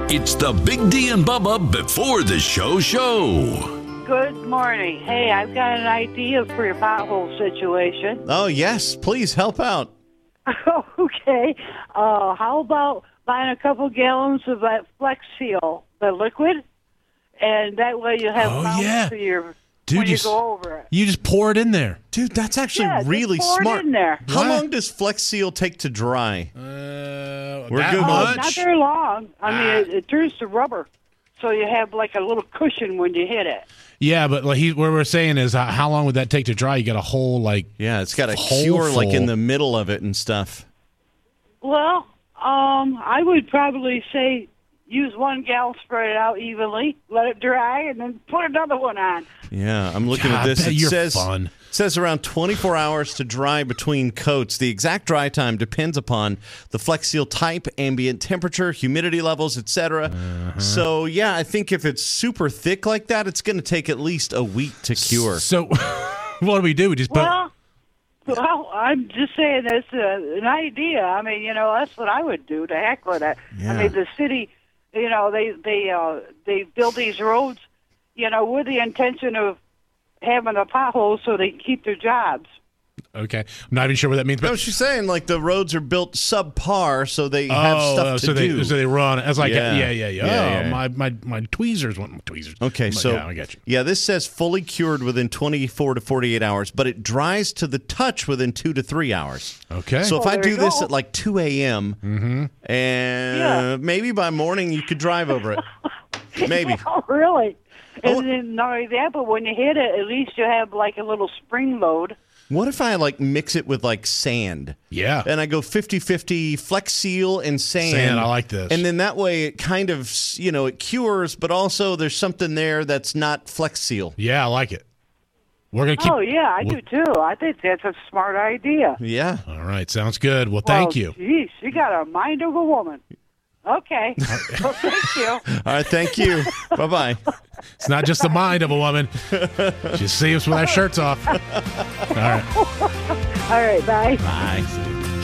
It's the Big D and Bubba before the show. Good morning. Hey, I've got an idea for your pothole situation. Oh, yes. Please help out. Okay. How about buying a couple gallons of that Flex Seal, the liquid, and that way you have for your when you go over it. You just pour it in there. Dude, that's actually really just pour smart. it in there. How long does Flex Seal take to dry? We're good. Not very long. I mean, it turns to rubber, so you have like a little cushion when you hit it. Yeah, but like what we're saying is, how long would that take to dry? You got a whole it's got a hole cure full. like in the middle of it and stuff. Well, I would probably say use one gallon, spread it out evenly, let it dry, and then put another one on. Yeah, I'm looking at this. It says around 24 hours to dry between coats. The exact dry time depends upon the Flex Seal type, ambient temperature, humidity levels, etc. So, yeah, I think if it's super thick like that, it's going to take at least a week to cure. So, what do we do? We just put... Well, I'm just saying that's an idea. I mean, that's what I would do. To heck with it. Yeah. I mean, the city, they build these roads, with the intention of having a pothole so they keep their jobs. Okay. I'm not even sure what that means. But no, she's saying like the roads are built subpar, so they have stuff to do. So they run. I was like, Yeah. My tweezers want tweezers. Okay, I get you. Yeah, this says fully cured within 24 to 48 hours, but it dries to the touch within 2 to 3 hours. Okay. So if I do this at like 2 a.m., and maybe by morning you could drive over it. Maybe. Oh, really? And then not only that, but when you hit it, at least you have like a little spring load. What if I like mix it with like sand? Yeah. And I go 50-50 Flex Seal and sand. I like this. And then that way it kind of, it cures, but also there's something there that's not Flex Seal. Yeah, I like it. We're gonna keep. Oh yeah, I do too. I think that's a smart idea. Yeah. All right, sounds good. Well, thank you. Geez, you got a mind of a woman. Okay. Well, thank you. All right, thank you. Bye-bye. It's not just the mind of a woman. She sees us with our shirts off. All right. All right, bye. Bye.